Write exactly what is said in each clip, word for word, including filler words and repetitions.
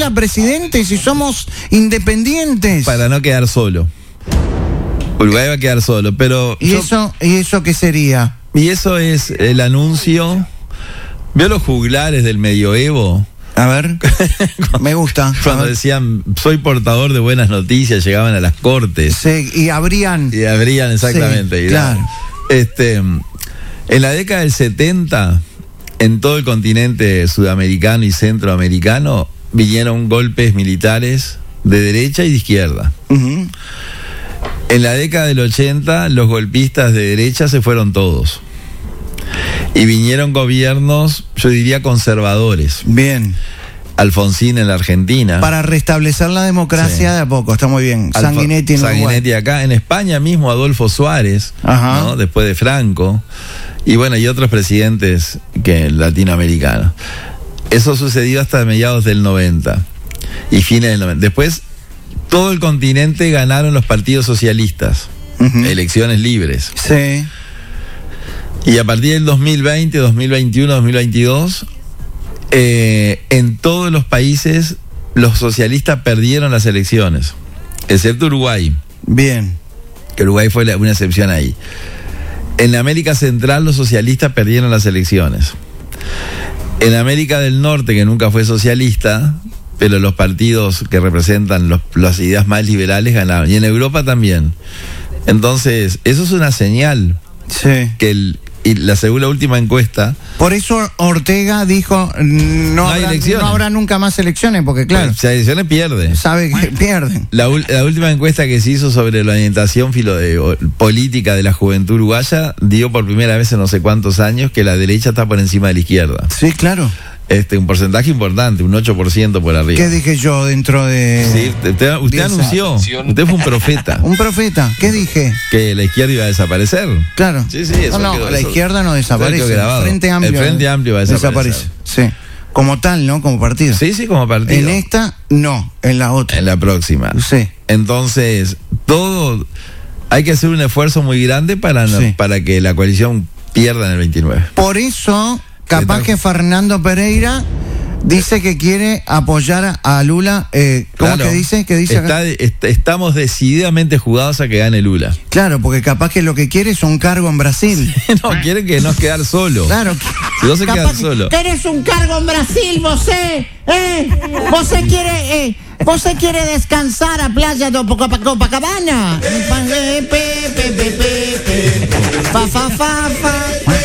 Lula presidente si somos independientes? Para no quedar solo. Uruguay va a quedar solo, pero... ¿Y yo, eso y eso qué sería? Y eso es el anuncio... ¿Vio los juglares del medioevo? A ver, me gusta. Cuando decían, soy portador de buenas noticias, llegaban a las cortes. Sí, y abrían. Y abrían, exactamente. Sí, y claro. La, este, en la década del setenta, en todo el continente sudamericano y centroamericano, vinieron golpes militares de derecha y de izquierda. Uh-huh. En la década del ochenta, los golpistas de derecha se fueron todos. Y vinieron gobiernos, yo diría, conservadores. Bien. Alfonsín en la Argentina. Para restablecer la democracia Sí. de a poco, está muy bien. Alfo- Sanguinetti en Sanguinetti Uruguay. acá. En España mismo, Adolfo Suárez, Ajá. ¿no? Después de Franco. Y bueno, y otros presidentes que latinoamericanos. Eso sucedió hasta mediados del noventa. Y fines del noventa. Después, todo el continente ganaron los partidos socialistas. Uh-huh. Elecciones libres. Sí. Y a partir del dos mil veinte, dos mil veintiuno, dos mil veintidós, eh, en todos los países los socialistas perdieron las elecciones, excepto Uruguay, Bien. que Uruguay fue la- una excepción ahí. En América Central los socialistas perdieron las elecciones. En América del Norte, que nunca fue socialista, pero los partidos que representan los, las ideas más liberales ganaron. Y en Europa también. Entonces, eso es una señal Sí. que el... Y la segunda última encuesta, Por eso Ortega dijo no, No hay habrá, elecciones. no habrá nunca más elecciones, porque claro, pues, si las elecciones pierde. sabe que pierden. La, ul- la última encuesta que se hizo sobre la orientación filo- de- o- política de la juventud uruguaya dio por primera vez en no sé cuántos años que la derecha está por encima de la izquierda. Sí, claro. Este, un porcentaje importante, un ocho por ciento por arriba. ¿Qué dije yo dentro de Sí, usted, usted diez anunció, usted fue un profeta, un profeta? ¿Qué dije? que la izquierda iba a desaparecer. Claro. Sí, sí, eso no, no, quedó- la eso- izquierda no eso desaparece. quedó grabado. El Frente Amplio. El Frente Amplio va a desaparecer. Sí. Como tal, ¿no? Como partido. Sí, sí, como partido. En esta, no. En la otra. En la próxima. Sí. Entonces, todo hay que hacer un esfuerzo muy grande para, no- Sí. para que la coalición pierda en el veintinueve. Por eso, capaz Está- que Fernando Pereira dice que quiere apoyar a Lula. Eh, ¿Cómo Claro. que dice? Que dice Está- est- estamos decididamente jugados a que gane Lula. Claro, porque capaz que lo que quiere es un cargo en Brasil. No, quieren que no quedar solo. Claro. Si no se Capaz quedan que- solo. ¿Querés un cargo en Brasil, vosé? ¿Eh? ¿Vosé quiere, eh, vosé quiere descansar a playa de Copa- Copacabana? Eh, pe, pe, pe, pe, pe. Fa, fa, fa, fa.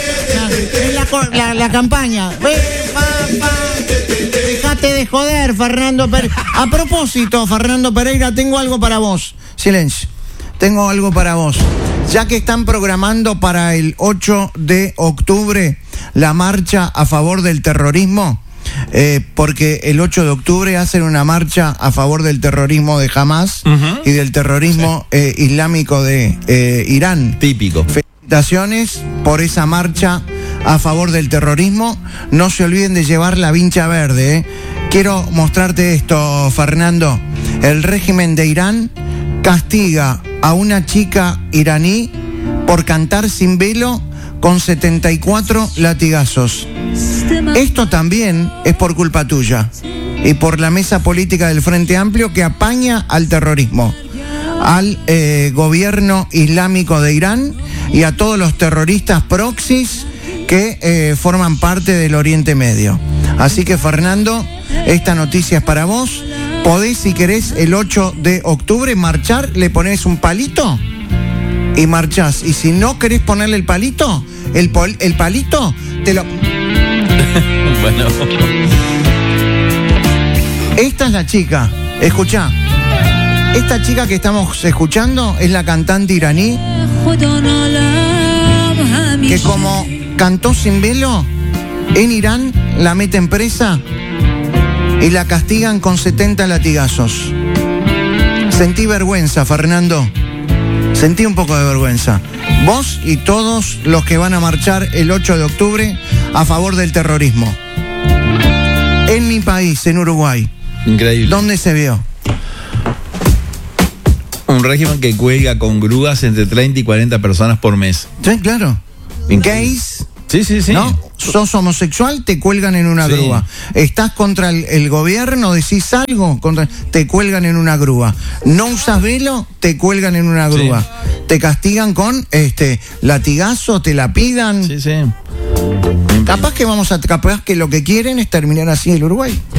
Es la, co- la, la campaña. Pe, fa, fa. Dejate de joder, Fernando Pereira. A propósito, Fernando Pereira, tengo algo para vos. Silencio. Tengo algo para vos. Ya que están programando para el ocho de octubre la marcha a favor del terrorismo, eh, porque el ocho de octubre hacen una marcha a favor del terrorismo de Hamas Ujú. y del terrorismo eh, islámico de eh, Irán. Típico. Felicitaciones por esa marcha a favor del terrorismo. No se olviden de llevar la vincha verde, ¿eh? Quiero mostrarte esto, Fernando. El régimen de Irán castiga a una chica iraní por cantar sin velo con setenta y cuatro latigazos. Esto también es por culpa tuya y por la mesa política del Frente Amplio que apaña al terrorismo, al eh, gobierno islámico de Irán y a todos los terroristas proxys que eh, forman parte del Oriente Medio. Así que, Fernando, esta noticia es para vos. Podés, si querés, el ocho de octubre marchar, le ponés un palito y marchás. Y si no querés ponerle el palito, el, pol- el palito te lo... Bueno. Esta es la chica, escuchá. Esta chica que estamos escuchando es la cantante iraní que como cantó sin velo, en Irán la meten presa y la castigan con setenta latigazos. Sentí vergüenza, Fernando. Sentí un poco de vergüenza. Vos y todos los que van a marchar el ocho de octubre a favor del terrorismo. En mi país, en Uruguay. Increíble. ¿Dónde se vio? Un régimen que cuelga con grúas entre treinta y cuarenta personas por mes. Sí, claro. Increíble. Gays, Sí, sí, sí. ¿no? sos homosexual, te cuelgan en una Sí. grúa. Estás contra el, el gobierno, decís algo, contra, te cuelgan en una grúa. No usas velo, te cuelgan en una grúa. Sí. Te castigan con este latigazo, te la pidan. Sí, sí. Capaz que vamos a capaz que lo que quieren es terminar así el Uruguay.